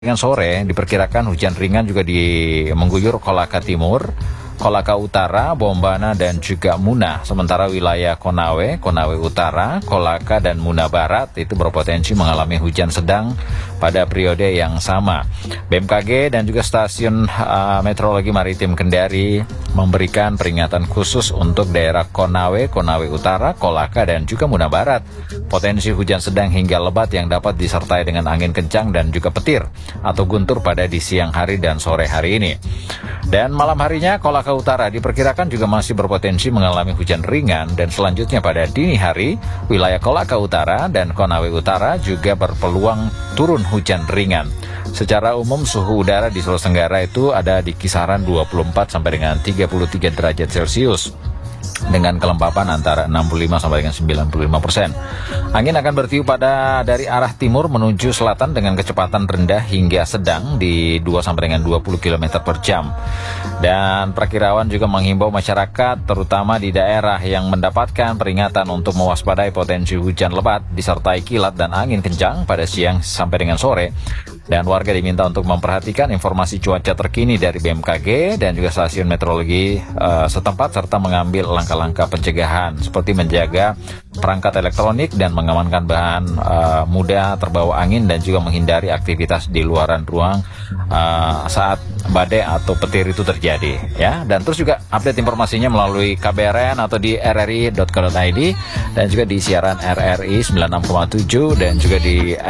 Dengan sore diperkirakan hujan ringan juga mengguyur Kolaka Timur, Kolaka Utara, Bombana dan juga Muna. Sementara wilayah Konawe, Konawe Utara, Kolaka dan Muna Barat itu berpotensi mengalami hujan sedang pada periode yang sama. BMKG dan juga Stasiun Meteorologi Maritim Kendari memberikan peringatan khusus untuk daerah Konawe, Konawe Utara, Kolaka dan juga Muna Barat. Potensi hujan sedang hingga lebat yang dapat disertai dengan angin kencang dan juga petir atau guntur pada di siang hari dan sore hari ini. Dan malam harinya Kolaka Utara diperkirakan juga masih berpotensi mengalami hujan ringan, dan selanjutnya pada dini hari wilayah Kolaka Utara dan Konawe Utara juga berpeluang turun hujan ringan. Secara umum suhu udara di Sulawesi Tenggara itu ada di kisaran 24 sampai dengan 33 derajat Celcius dengan kelembapan antara 65 sampai dengan 95%. Angin akan bertiup dari arah timur menuju selatan dengan kecepatan rendah hingga sedang di 2 sampai dengan 20 km per jam. Dan perakirawan juga menghimbau masyarakat terutama di daerah yang mendapatkan peringatan untuk mewaspadai potensi hujan lebat disertai kilat dan angin kencang pada siang sampai dengan sore. Dan warga diminta untuk memperhatikan informasi cuaca terkini dari BMKG dan juga stasiun meteorologi setempat, serta mengambil langkah-langkah pencegahan seperti menjaga perangkat elektronik dan mengamankan bahan mudah terbawa angin, dan juga menghindari aktivitas di luaran ruang saat badai atau petir itu terjadi, ya. Dan terus juga update informasinya melalui KBRN atau di rri.co.id dan juga di siaran RRI 96,7 dan juga di